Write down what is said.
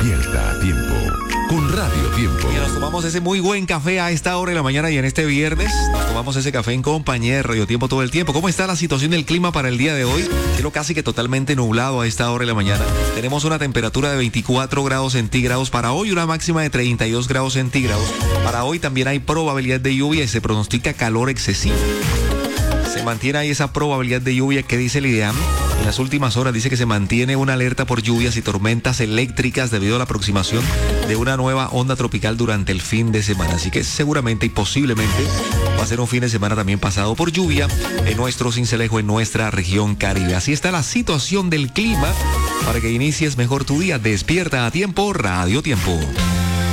Despierta a tiempo con Radio Tiempo. Y nos tomamos ese muy buen café a esta hora de la mañana y en este viernes nos tomamos ese café en compañía de Radio Tiempo todo el tiempo. ¿Cómo está la situación del clima para el día de hoy? Cielo casi que totalmente nublado a esta hora de la mañana. Tenemos una temperatura de 24 grados centígrados para hoy, una máxima de 32 grados centígrados. Para hoy también hay probabilidad de lluvia y se pronostica calor excesivo. Se mantiene ahí esa probabilidad de lluvia que dice el IDEAM. En las últimas horas dice que se mantiene una alerta por lluvias y tormentas eléctricas debido a la aproximación de una nueva onda tropical durante el fin de semana. Así que seguramente y posiblemente va a ser un fin de semana también pasado por lluvia en nuestro Sincelejo, en nuestra región Caribe. Así está la situación del clima para que inicies mejor tu día. Despierta a tiempo, Radio Tiempo.